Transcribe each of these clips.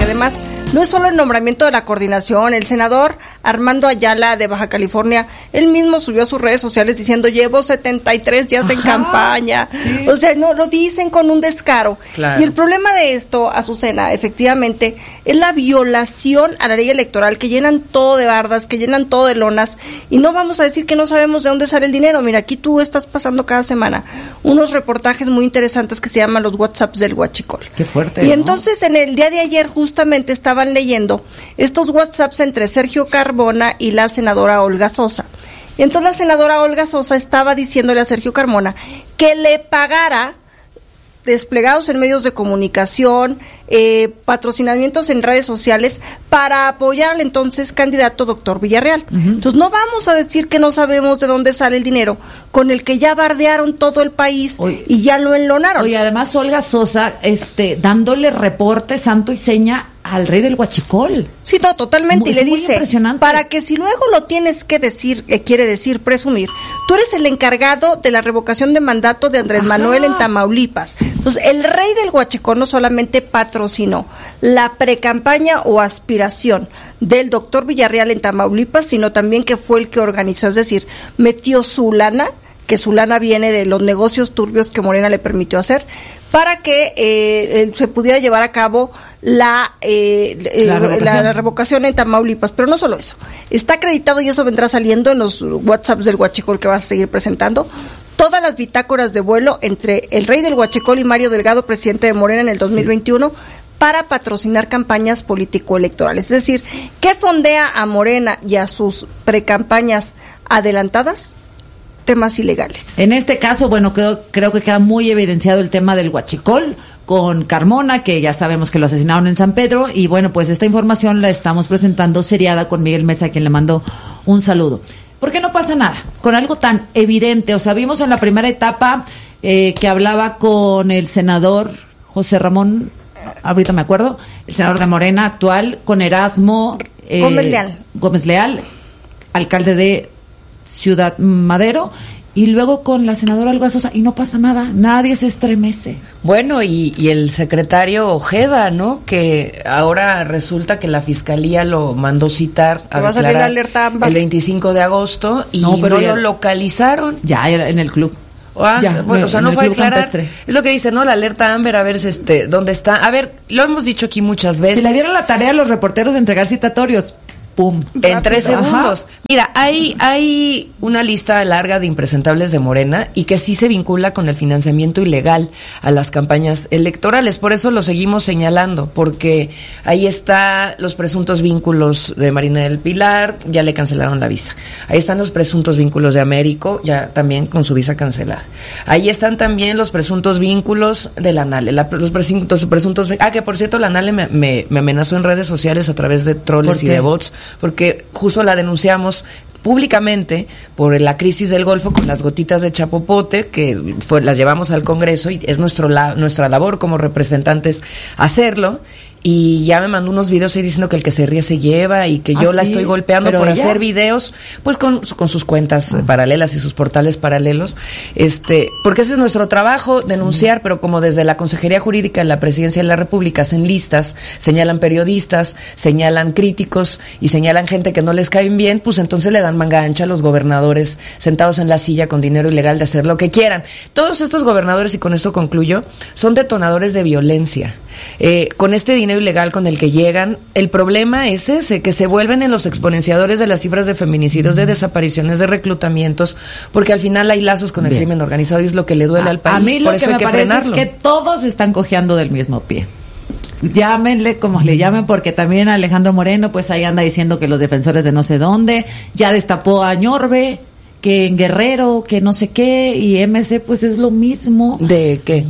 además no es solo el nombramiento de la coordinación. El senador Armando Ayala de Baja California, él mismo subió a sus redes sociales diciendo: llevo 73 días en campaña. Sí. O sea, no lo dicen con un descaro. Claro. Y el problema de esto, Azucena, efectivamente, es la violación a la ley electoral, que llenan todo de bardas, que llenan todo de lonas, y no vamos a decir que no sabemos de dónde sale el dinero. Mira, aquí tú estás pasando cada semana unos reportajes muy interesantes que se llaman los WhatsApps del Huachicol. Qué fuerte. Y entonces en el día de ayer justamente estaban leyendo estos WhatsApps entre Sergio Carmona y la senadora Olga Sosa. Y entonces la senadora Olga Sosa estaba diciéndole a Sergio Carmona que le pagara desplegados en medios de comunicación, patrocinamientos en redes sociales para apoyar al entonces candidato doctor Villarreal. Entonces no vamos a decir que no sabemos de dónde sale el dinero con el que ya bardearon todo el país y ya lo enlonaron. Oye, además Olga Sosa dándole reporte santo y seña al rey del Huachicol. Sí, no, totalmente. Es y le dice, para que si luego lo tienes que decir, quiere decir presumir, tú eres el encargado de la revocación de mandato de Andrés Manuel en Tamaulipas. Entonces, el rey del Huachicol no solamente patrocinó la precampaña o aspiración del doctor Villarreal en Tamaulipas, sino también que fue el que organizó, es decir, metió su lana, que su lana viene de los negocios turbios que Morena le permitió hacer, para que se pudiera llevar a cabo la revocación en Tamaulipas. Pero no solo eso, está acreditado, y eso vendrá saliendo en los WhatsApps del Huachicol que vas a seguir presentando, todas las bitácoras de vuelo entre el rey del Huachicol y Mario Delgado, presidente de Morena en el 2021, para patrocinar campañas político-electorales. Es decir, ¿qué fondea a Morena y a sus precampañas adelantadas? Temas ilegales. En este caso, bueno, creo que queda muy evidenciado el tema del Huachicol con Carmona, que ya sabemos que lo asesinaron en San Pedro, y bueno, pues esta información la estamos presentando seriada con Miguel Mesa, a quien le mando un saludo. Porque no pasa nada con algo tan evidente. O sea, vimos en la primera etapa que hablaba con el senador José Ramón, ahorita me acuerdo, el senador de Morena actual, con Erasmo Gómez Leal, alcalde de Ciudad Madero, y luego con la senadora Olga Sosa, y no pasa nada, nadie se estremece. Bueno, y el secretario Ojeda, ¿no? Que ahora resulta que la fiscalía lo mandó citar a declarar la alerta AMBA el 25 de agosto y no lo localizaron. Ya era en el club. Bueno, o sea, no fue a declarar. Es lo que dice, ¿no? La alerta Amber, a ver dónde está. A ver, lo hemos dicho aquí muchas veces. Si le dieron la tarea a los reporteros de entregar citatorios, ¡pum! En 3 segundos. Ajá. Mira, hay una lista larga de impresentables de Morena y que sí se vincula con el financiamiento ilegal a las campañas electorales. Por eso lo seguimos señalando, porque ahí está los presuntos vínculos de Marina del Pilar, ya le cancelaron la visa. Ahí están los presuntos vínculos de Américo, ya también con su visa cancelada. Ahí están también los presuntos vínculos de la NALE, los presuntos que por cierto la NALE me amenazó en redes sociales a través de troles y de bots, porque justo la denunciamos públicamente por la crisis del Golfo con las gotitas de chapopote, que las llevamos al Congreso y es nuestra labor como representantes hacerlo. Y ya me mandó unos videos ahí diciendo que el que se ríe se lleva y que yo la estoy golpeando por hacer videos, pues con sus cuentas paralelas y sus portales paralelos, porque ese es nuestro trabajo, denunciar, pero como desde la Consejería Jurídica de la Presidencia de la República hacen listas, señalan periodistas, señalan críticos y señalan gente que no les caen bien, pues entonces le dan manga ancha a los gobernadores sentados en la silla con dinero ilegal de hacer lo que quieran. Todos estos gobernadores, y con esto concluyo, son detonadores de violencia. Con este dinero ilegal con el que llegan, el problema es ese, que se vuelven en los exponenciadores de las cifras de feminicidios, de desapariciones, de reclutamientos, porque al final hay lazos con el crimen organizado y es lo que le duele al país. A mí lo por eso que hay me parece frenarlo. Es que todos están cojeando del mismo pie. Llámenle como le llamen, porque también Alejandro Moreno pues ahí anda diciendo que los defensores de no sé dónde, ya destapó a Ñorbe, que en Guerrero, que no sé qué, y MC pues es lo mismo. ¿De qué?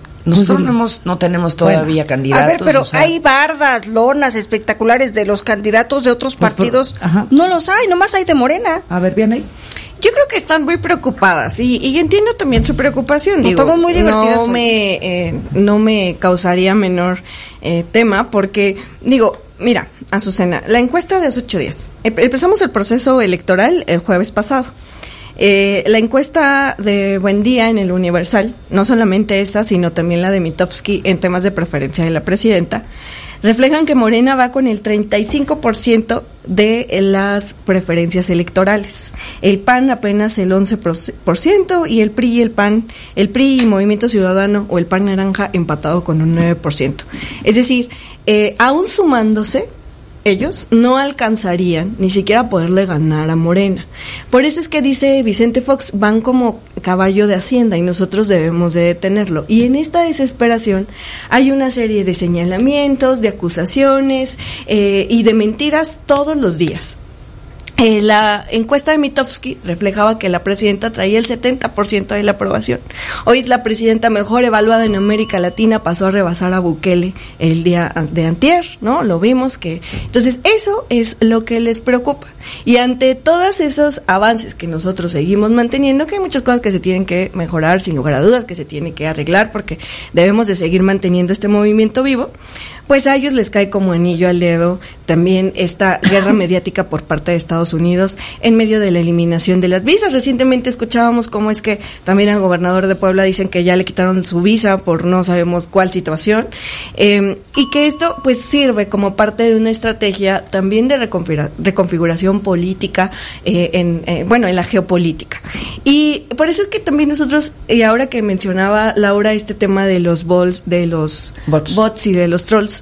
Nosotros no tenemos todavía candidatos. A ver, pero hay bardas, lonas espectaculares de los candidatos de otros partidos. No los hay, nomás hay de Morena. A ver, bien ahí. Yo creo que están muy preocupadas y entiendo también su preocupación. Estamos muy divertidas. No me causaría menor tema porque, mira, Azucena, la encuesta de hace 8 días. Empezamos el proceso electoral el jueves pasado. La encuesta de Buendía en el Universal, no solamente esa, sino también la de Mitofsky en temas de preferencia de la presidenta, reflejan que Morena va con el 35% de las preferencias electorales. El PAN apenas el 11% y el PRI y el PRI y Movimiento Ciudadano o el PAN Naranja empatado con un 9%. Es decir, aún sumándose, ellos no alcanzarían ni siquiera a poderle ganar a Morena. Por eso es que dice Vicente Fox, van como caballo de Hacienda y nosotros debemos de detenerlo. Y en esta desesperación hay una serie de señalamientos, de acusaciones y de mentiras todos los días. La encuesta de Mitofsky reflejaba que la presidenta traía el 70% de la aprobación. Hoy es la presidenta mejor evaluada en América Latina, pasó a rebasar a Bukele el día de antier, ¿no? Lo vimos que... Entonces, eso es lo que les preocupa. Y ante todos esos avances que nosotros seguimos manteniendo, que hay muchas cosas que se tienen que mejorar, sin lugar a dudas, que se tienen que arreglar, porque debemos de seguir manteniendo este movimiento vivo, pues a ellos les cae como anillo al dedo también esta guerra mediática por parte de Estados Unidos en medio de la eliminación de las visas. Recientemente escuchábamos cómo es que también al gobernador de Puebla dicen que ya le quitaron su visa por no sabemos cuál situación, y que esto pues sirve como parte de una estrategia también de reconfiguración política en la geopolítica. Y por eso es que también nosotros, y ahora que mencionaba Laura este tema de los bots y de los trolls,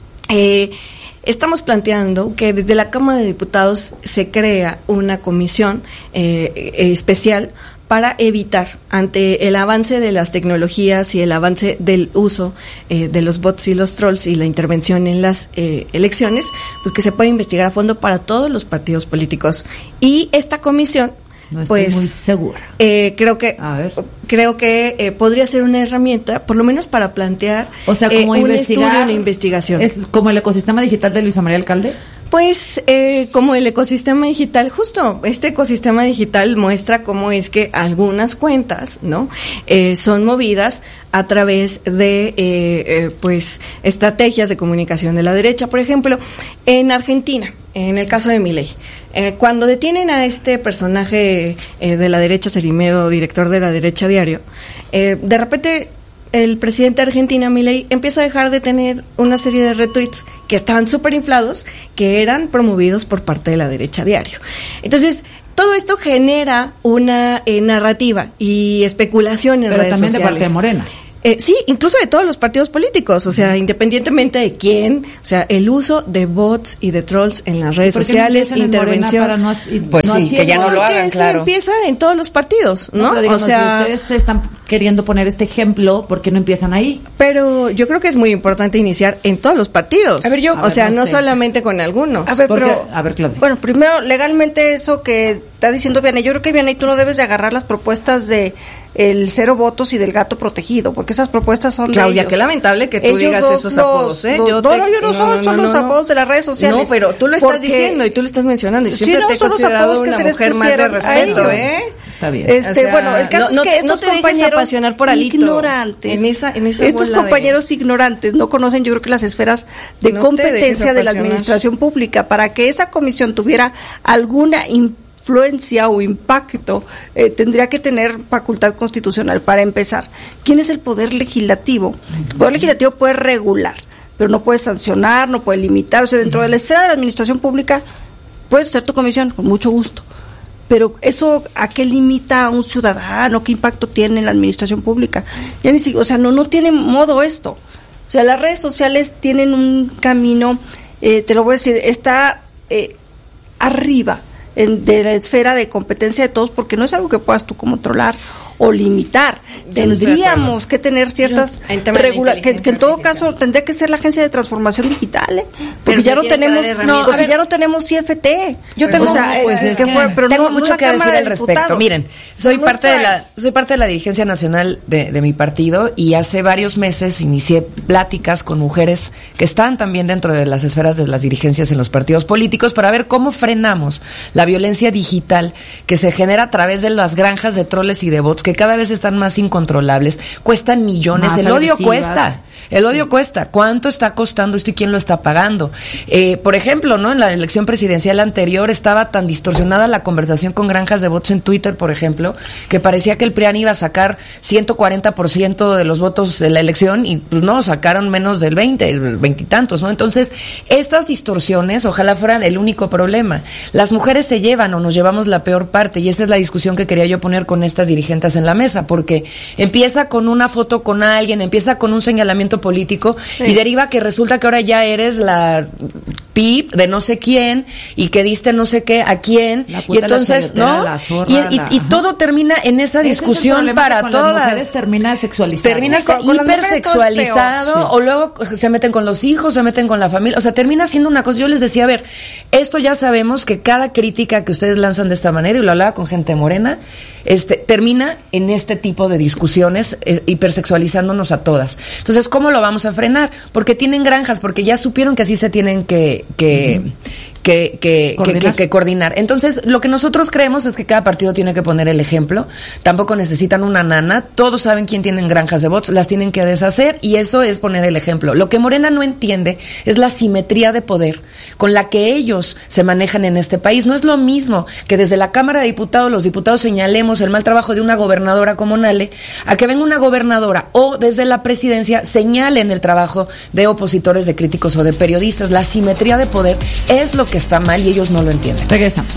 estamos planteando que desde la Cámara de Diputados se crea una comisión especial para evitar, ante el avance de las tecnologías y el avance del uso de los bots y los trolls y la intervención en las elecciones, pues que se pueda investigar a fondo para todos los partidos políticos. Y esta comisión, no estoy pues, muy segura. Creo que podría ser una herramienta, por lo menos para plantear, o sea, como un investigar, estudio, una investigación. ¿Es como el ecosistema digital de Luisa María Alcalde? Pues como el ecosistema digital, justo este ecosistema digital muestra cómo es que algunas cuentas, ¿no? Son movidas a través de pues estrategias de comunicación de la derecha. Por ejemplo, en Argentina, en el caso de Milei, cuando detienen a este personaje de la derecha, Cerimedo, director de La Derecha Diario, de repente el presidente de Argentina, Milei, empieza a dejar de tener una serie de retweets que estaban súper inflados, que eran promovidos por parte de La Derecha Diario. Entonces, todo esto genera una narrativa y especulación en redes sociales. Pero también de parte de Morena. Sí, incluso de todos los partidos políticos, o sea, independientemente de quién, o sea, el uso de bots y de trolls en las redes sociales, intervención. Pues no sí, que ya no lo hagan, claro. Eso empieza en todos los partidos, ¿no? Pero digamos, o sea, si ustedes están queriendo poner este ejemplo, ¿por qué no empiezan ahí? Pero yo creo que es muy importante iniciar en todos los partidos. A ver, no solamente con algunos. A ver, Claudia. Bueno, primero, legalmente eso que está diciendo Vianey, yo creo que Vianey, tú no debes de agarrar las propuestas de el 0 votos y del gato protegido, porque esas propuestas son Claudia, de ellos. qué lamentable que tú ellos digas esos apodos, ¿eh? Yo no son los apodos de las redes sociales. No, pero tú lo estás diciendo y tú lo estás mencionando y siempre te he considerado una mujer más de respeto, ¿eh? Está bien. O sea, bueno, el caso es que estos compañeros ignorantes, estos compañeros ignorantes no conocen, yo creo que las esferas de competencia de la administración pública. Para que esa comisión tuviera alguna influencia o impacto, tendría que tener facultad constitucional para empezar. ¿Quién es el poder legislativo? El poder legislativo puede regular, pero no puede sancionar, no puede limitar. O sea, dentro de la esfera de la administración pública puedes hacer tu comisión con mucho gusto, pero eso ¿a qué limita a un ciudadano? ¿Qué impacto tiene en la administración pública? Ya ni siquiera, o sea, no tiene modo esto. O sea, las redes sociales tienen un camino, te lo voy a decir, está arriba de la esfera de competencia de todos, porque no es algo que puedas tú controlar o limitar. Tendríamos que tener ciertas regulaciones, que en todo caso tendría que ser la Agencia de Transformación Digital, porque ya no tenemos ya no tenemos CFT. Yo tengo tengo mucho que decir al respecto. Miren, soy parte de la dirigencia nacional de mi partido, y hace varios meses inicié pláticas con mujeres que están también dentro de las esferas de las dirigencias en los partidos políticos para ver cómo frenamos la violencia digital que se genera a través de las granjas de troles y de bots que cada vez están más incontrolables, cuestan millones. Más El odio agresivas. cuesta. El odio cuesta. ¿Cuánto está costando esto y quién lo está pagando? Por ejemplo, ¿no? En la elección presidencial anterior estaba tan distorsionada la conversación con granjas de votos en Twitter, por ejemplo, que parecía que el PRIAN iba a sacar 140% de los votos de la elección y pues no, sacaron menos del 20 y tantos, ¿no? Entonces, estas distorsiones ojalá fueran el único problema. Las mujeres se llevan o nos llevamos la peor parte y esa es la discusión que quería yo poner con estas dirigentes en la mesa, porque empieza con una foto con alguien, empieza con un señalamiento político y deriva que resulta que ahora ya eres la PIP de no sé quién y que diste no sé qué a quién y entonces no y todo termina en esa discusión para todas. Las mujeres termina sexualizado, termina hipersexualizado o luego se meten con los hijos, se meten con la familia, o sea, termina siendo una cosa. Yo les decía, a ver, esto ya sabemos que cada crítica que ustedes lanzan de esta manera, y lo hablaba con gente morena, termina en este tipo de discusiones, hipersexualizándonos a todas. Entonces, ¿cómo lo vamos a frenar? Porque tienen granjas, porque ya supieron que así se tienen que coordinar. Entonces, lo que nosotros creemos es que cada partido tiene que poner el ejemplo. Tampoco necesitan una nana. Todos saben quién tienen granjas de bots, las tienen que deshacer y eso es poner el ejemplo. Lo que Morena no entiende es la simetría de poder con la que ellos se manejan en este país. No es lo mismo que desde la Cámara de Diputados los diputados señalemos el mal trabajo de una gobernadora como Nale, a que venga una gobernadora o desde la presidencia señalen el trabajo de opositores, de críticos o de periodistas. La simetría de poder es lo que está mal y ellos no lo entienden. Regresamos.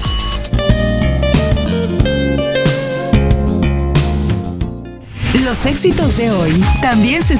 Los éxitos de hoy también se